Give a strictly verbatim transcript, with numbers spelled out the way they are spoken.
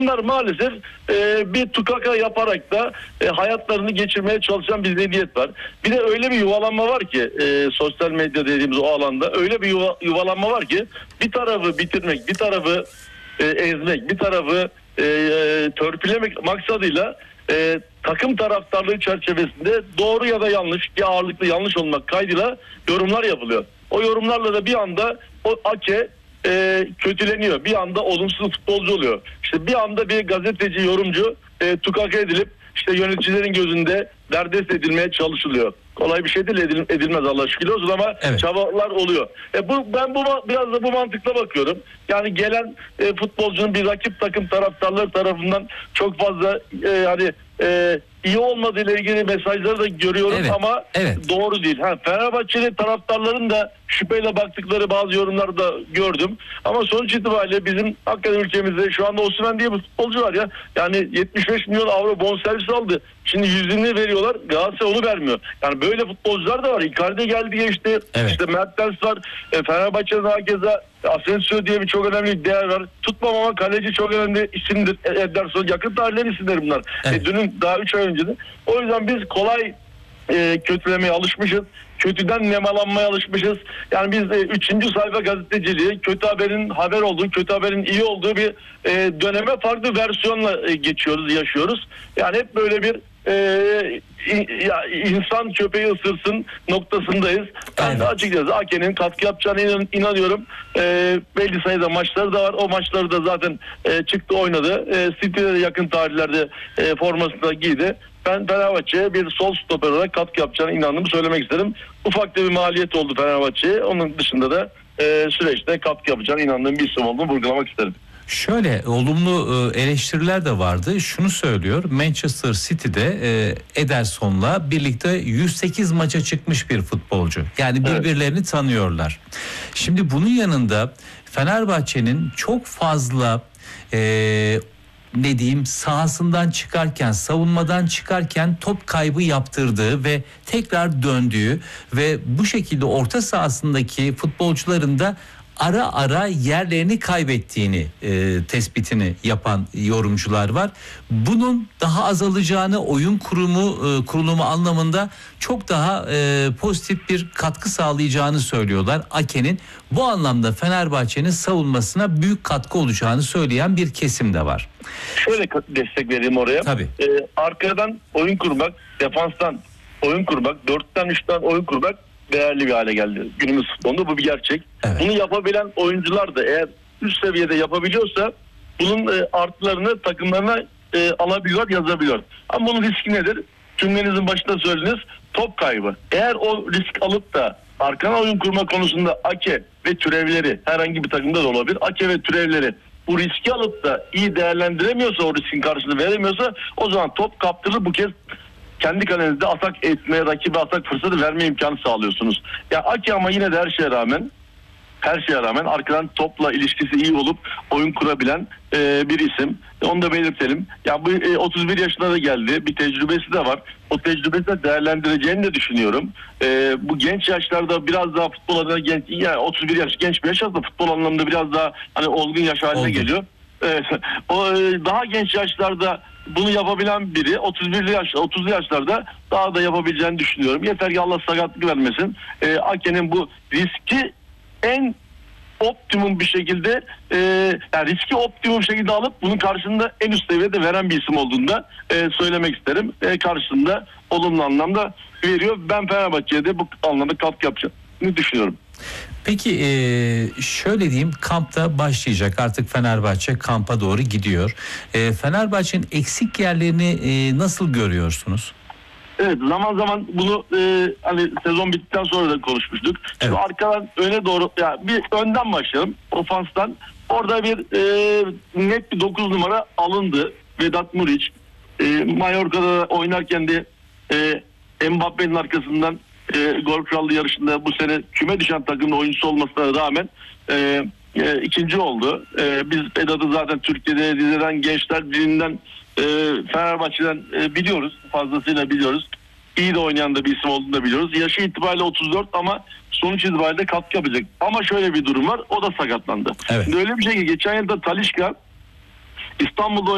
Bunlar maalesef e, bir tukaka yaparak da e, hayatlarını geçirmeye çalışan bir zihniyet var. Bir de öyle bir yuvalanma var ki e, sosyal medya dediğimiz o alanda öyle bir yuva, yuvalanma var ki bir tarafı bitirmek, bir tarafı e, ezmek, bir tarafı e, törpülemek maksadıyla e, takım taraftarlığı çerçevesinde doğru ya da yanlış, bir ağırlıklı yanlış olmak kaydıyla yorumlar yapılıyor. O yorumlarla da bir anda o Ake e, kötüleniyor. Bir anda olumsuz futbolcu oluyor. İşte bir anda bir gazeteci, yorumcu e, tukaka edilip işte yöneticilerin gözünde derdest edilmeye çalışılıyor. Kolay bir şey değil, edil, edilmez Allah şükür olsun ama evet, çabalar oluyor. E bu ben bu biraz da bu mantıkla bakıyorum. Yani gelen e, futbolcunun bir rakip takım taraftarları tarafından çok fazla e, yani e, iyi olmadığıyla ilgili mesajları da görüyorum, evet, ama evet, doğru değil. Ha, Fenerbahçeli taraftarların da şüpheyle baktıkları bazı yorumları da gördüm. Ama sonuç itibariyle bizim hakikaten ülkemizde şu anda Osimhen diye bir futbolcu var ya. Yani yetmiş beş milyon avro bonservis aldı. Şimdi yüzünü veriyorlar. Galatasaray onu vermiyor. Yani böyle futbolcular da var. Icardi geldi geçti. Evet. İşte Mertens var. E, Fenerbahçe'de hakeza Asensio diye bir çok önemli bir değer var. Tutmam ama kaleci çok önemli isimdir. Ederson yakın tarihlerin isimleri bunlar. Evet. E, dünün daha üç ay önce de. O yüzden biz kolay e, kötülemeye alışmışız. Kötüden nemalanmaya alışmışız. Yani biz e, üçüncü sayfa gazeteciliği, kötü haberin haber olduğu, kötü haberin iyi olduğu bir e, döneme farklı versiyonla e, geçiyoruz, yaşıyoruz. Yani hep böyle bir e, ya, insan köpeği ısırsın noktasındayız. Ben evet, de açıkçası Ake'nin katkı yapacağına inan, inanıyorum. E, belli sayıda maçları da var. O maçları da zaten e, çıktı, oynadı. E, City'de de yakın tarihlerde e, formasını da giydi. Ben Fenerbahçe'ye bir sol stoper olarak katkı yapacağına inandığımı söylemek isterim. Ufak da bir maliyet oldu Fenerbahçe'ye. Onun dışında da e, süreçte katkı yapacağına inandığım bir isim olduğunu vurgulamak isterim. Şöyle olumlu eleştiriler de vardı. Şunu söylüyor: Manchester City'de Ederson'la birlikte yüz sekiz maça çıkmış bir futbolcu. Yani birbirlerini evet, tanıyorlar. Şimdi bunun yanında Fenerbahçe'nin çok fazla e, ne diyeyim sahasından çıkarken, savunmadan çıkarken top kaybı yaptırdığı ve tekrar döndüğü ve bu şekilde orta sahasındaki futbolcuların da ara ara yerlerini kaybettiğini e, tespitini yapan yorumcular var. Bunun daha azalacağını, oyun kurumu e, kurulumu anlamında çok daha e, pozitif bir katkı sağlayacağını söylüyorlar. Ake'nin bu anlamda Fenerbahçe'nin savunmasına büyük katkı olacağını söyleyen bir kesim de var. Şöyle destek vereyim oraya. Tabii. Ee, arkadan oyun kurmak, defanstan oyun kurmak, dörtten üçten oyun kurmak değerli bir hale geldi günümüz futbolunda, bu bir gerçek. Evet. Bunu yapabilen oyuncular da eğer üst seviyede yapabiliyorsa bunun e, artılarını takımlarına e, alabiliyor, yazabiliyor. Ama bunun riski nedir? Cümlenizin başında söylediniz, top kaybı. Eğer o risk alıp da arkana oyun kurma konusunda Ake ve türevleri, herhangi bir takımda da olabilir, Ake ve türevleri bu riski alıp da iyi değerlendiremiyorsa, o riskin karşılığını veremiyorsa, o zaman top kaptırır, bu kez kendi kalenizde atak etmeye, rakibe atak fırsatı verme imkanı sağlıyorsunuz. Ya Ake ama yine de her şeye rağmen her şeye rağmen arkadan topla ilişkisi iyi olup oyun kurabilen e, bir isim. Onu da belirtelim. Ya bu e, otuz bir yaşına da geldi. Bir tecrübesi de var. O tecrübesi de değerlendireceğini de düşünüyorum. E, bu genç yaşlarda biraz daha futbol adına genç, yani otuz bir yaş genç bir yaş, aslında futbol anlamında biraz daha hani olgun yaş haline Oldu. geliyor. E, o e, daha genç yaşlarda bunu yapabilen biri otuz birli yaş, otuzlu yaşlarda daha da yapabileceğini düşünüyorum. Yeter ki Allah sakatlık vermesin. E, Ake'nin bu riski en optimum bir şekilde e, yani riski optimum şekilde alıp bunun karşılığında en üst seviyede veren bir isim olduğunu da e, söylemek isterim. E, karşılığında olumlu anlamda veriyor. Ben Fenerbahçe'ye de bu anlamda katkı yapacağını düşünüyorum. Peki şöyle diyeyim, kampta başlayacak artık, Fenerbahçe kampa doğru gidiyor. Fenerbahçe'nin eksik yerlerini nasıl görüyorsunuz? Evet, zaman zaman bunu e, hani sezon bittikten sonra da konuşmuştuk. Evet. Şimdi arkadan öne doğru, yani bir önden başlayalım, ofanstan. Orada bir e, net bir dokuz numara alındı. Vedat Muriç. E, Mallorca'da oynarken de e, Mbappe'nin arkasından e, gol krallığı yarışında bu sene küme düşen takımın oyuncusu olmasına rağmen e, e, ikinci oldu. E, biz Vedat'ı zaten Türkiye'de diziden, gençler dilinden, e, Fenerbahçe'den e, biliyoruz. Fazlasıyla biliyoruz. İyi de oynayan da bir isim olduğunu da biliyoruz. Yaşı itibariyle otuz dört ama sonuç itibariyle katkı yapacak. Ama şöyle bir durum var. O da sakatlandı. Evet. Öyle bir şey ki geçen yılda Talisca İstanbul'da